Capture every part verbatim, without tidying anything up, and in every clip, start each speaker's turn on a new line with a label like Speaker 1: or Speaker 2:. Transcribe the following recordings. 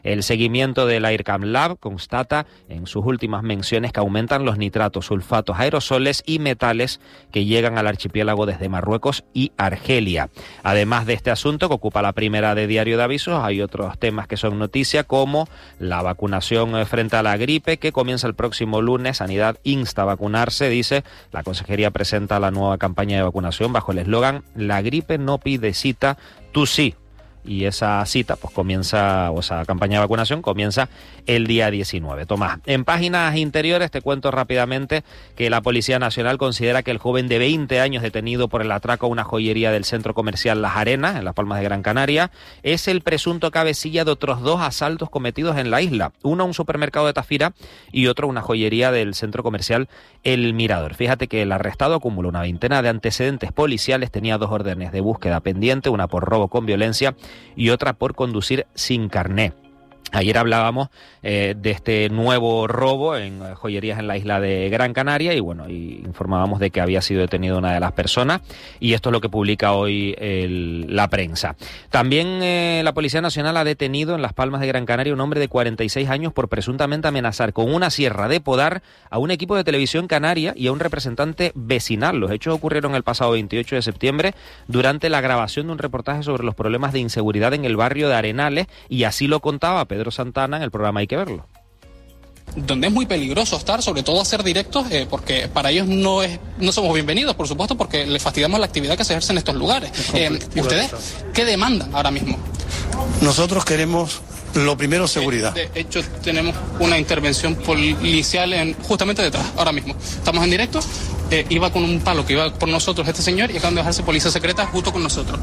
Speaker 1: El seguimiento del AirCam Lab constata en sus últimas menciones que aumentan los nitratos, sulfatos, aerosoles y metales que llegan al archipiélago desde Marruecos y Argelia. Además de este asunto que ocupa la primera de Diario de Avisos, hay otros temas que son noticia, como la vacunación frente a la gripe, que comienza el próximo lunes. Sanidad insta a vacunarse, dice. La Consejería presenta la nueva campaña de vacunación bajo el eslogan "La gripe no pide cita, tú sí". Y esa cita, pues comienza, o esa campaña de vacunación comienza el día diecinueve. Tomás, en páginas interiores te cuento rápidamente que la Policía Nacional considera que el joven de veinte años detenido por el atraco a una joyería del centro comercial Las Arenas, en Las Palmas de Gran Canaria, es el presunto cabecilla de otros dos asaltos cometidos en la isla. Uno a un supermercado de Tafira y otro a una joyería del centro comercial El Mirador. Fíjate que el arrestado acumula una veintena de antecedentes policiales, tenía dos órdenes de búsqueda pendiente, una por robo con violencia y otra por conducir sin carné. Ayer hablábamos eh, de este nuevo robo en eh, joyerías en la isla de Gran Canaria y bueno, y informábamos de que había sido detenida una de las personas, y esto es lo que publica hoy el, la prensa. También eh, la Policía Nacional ha detenido en Las Palmas de Gran Canaria un hombre de cuarenta y seis años por presuntamente amenazar con una sierra de podar a un equipo de televisión canaria y a un representante vecinal. Los hechos ocurrieron el pasado veintiocho de septiembre durante la grabación de un reportaje sobre los problemas de inseguridad en el barrio de Arenales, y así lo contaba Pedro Santana en el programa Hay que verlo.
Speaker 2: Donde es muy peligroso estar, sobre todo hacer directos, eh, porque para ellos no es no somos bienvenidos, por supuesto, porque les fastidiamos la actividad que se ejerce en estos lugares. Eh, ¿Ustedes qué demandan ahora mismo?
Speaker 3: Nosotros queremos, lo primero, seguridad.
Speaker 2: Eh, de hecho, tenemos una intervención policial en, justamente detrás, ahora mismo. Estamos en directo, eh, iba con un palo que iba por nosotros este señor y acaban de dejarse policía secreta justo con nosotros.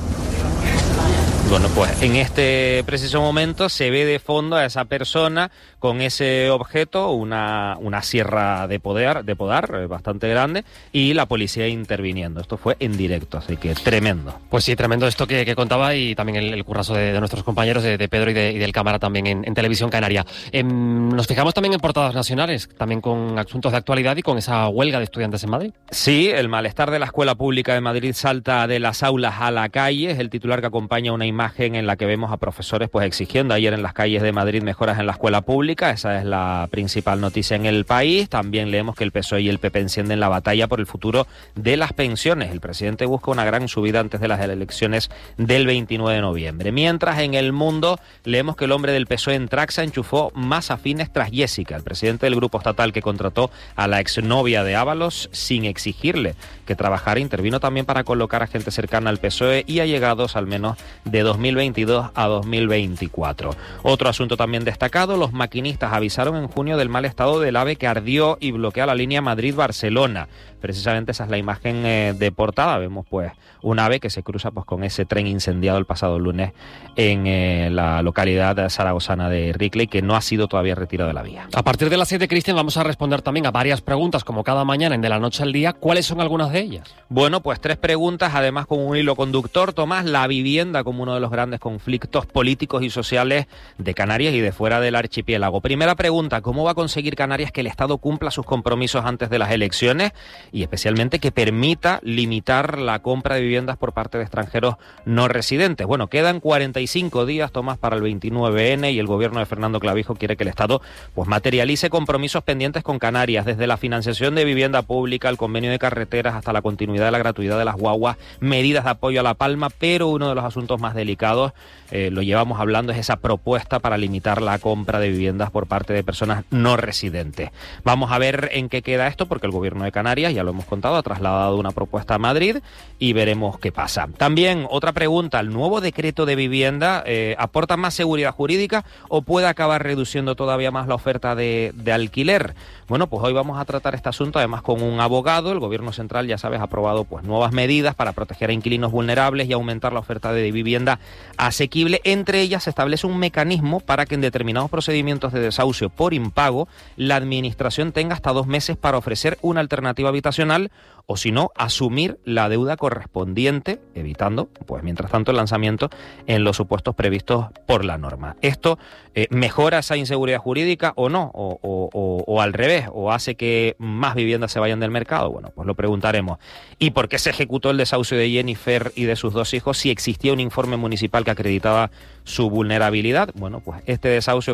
Speaker 1: Bueno, pues en este preciso momento se ve de fondo a esa persona con ese objeto, una, una sierra de podar, de podar bastante grande, y la policía interviniendo. Esto fue en directo, así que tremendo.
Speaker 4: Pues sí, tremendo esto que, que contaba, y también el, el currazo de, de nuestros compañeros, de, de Pedro y, de, y del Cámara también en, en Televisión Canaria. Eh, nos fijamos también en portadas nacionales, también con asuntos de actualidad y con esa huelga de estudiantes en Madrid.
Speaker 1: Sí, el malestar de la Escuela Pública de Madrid salta de las aulas a la calle. Es el titular que acompaña una imagen en la que vemos a profesores pues exigiendo ayer en las calles de Madrid mejoras en la escuela pública. Esa es la principal noticia en el país. También leemos que el P S O E y el P P encienden la batalla por el futuro de las pensiones. El presidente busca una gran subida antes de las elecciones del veintinueve de noviembre. Mientras, en El Mundo leemos que el hombre del P S O E en Traxa enchufó más afines tras Jessica, el presidente del grupo estatal que contrató a la exnovia de Ábalos sin exigirle que trabajara, intervino también para colocar a gente cercana al P S O E y allegados al menos de dos mil veintidós a dos mil veinticuatro. Otro asunto también destacado: los maquinistas avisaron en junio del mal estado del AVE que ardió y bloquea la línea Madrid-Barcelona. Precisamente esa es la imagen eh, de portada. Vemos pues un AVE que se cruza pues con ese tren incendiado el pasado lunes en eh, la localidad zaragozana de Ricley, que no ha sido todavía retirado de la vía.
Speaker 4: A partir de las siete, Cristian, vamos a responder también a varias preguntas, como cada mañana en De la Noche al Día. ¿Cuáles son algunas de ellas?
Speaker 1: Bueno, pues tres preguntas, además con un hilo conductor, Tomás. La vivienda como uno de los grandes conflictos políticos y sociales de Canarias y de fuera del archipiélago. Primera pregunta: ¿cómo va a conseguir Canarias que el Estado cumpla sus compromisos antes de las elecciones y especialmente que permita limitar la compra de viviendas por parte de extranjeros no residentes? Bueno, quedan cuarenta y cinco días, Tomás, para el veintinueve ene, y el gobierno de Fernando Clavijo quiere que el Estado pues materialice compromisos pendientes con Canarias, desde la financiación de vivienda pública, el convenio de carreteras, hasta la continuidad de la gratuidad de las guaguas, medidas de apoyo a La Palma. Pero uno de los asuntos más delicados, eh, lo llevamos hablando, es esa propuesta para limitar la compra de viviendas por parte de personas no residentes. Vamos a ver en qué queda esto, porque el gobierno de Canarias, ya lo hemos contado, ha trasladado una propuesta a Madrid y veremos qué pasa. También otra pregunta: ¿el nuevo decreto de vivienda eh, aporta más seguridad jurídica o puede acabar reduciendo todavía más la oferta de, de alquiler? Bueno, pues hoy vamos a tratar este asunto además con un abogado. El gobierno central, ya sabes, ha aprobado pues nuevas medidas para proteger a inquilinos vulnerables y aumentar la oferta de vivienda asequible. Entre ellas se establece un mecanismo para que en determinados procedimientos de desahucio por impago la administración tenga hasta dos meses para ofrecer una alternativa habitacional, o si no, asumir la deuda correspondiente, evitando, pues mientras tanto, el lanzamiento en los supuestos previstos por la norma. ¿Esto eh, mejora esa inseguridad jurídica o no? O, o, o, o al revés, ¿o hace que más viviendas se vayan del mercado? Bueno, pues lo preguntaremos. ¿Y por qué se ejecutó el desahucio de Jennifer y de sus dos hijos si existía un informe municipal que acreditaba su vulnerabilidad? Bueno, pues este desahucio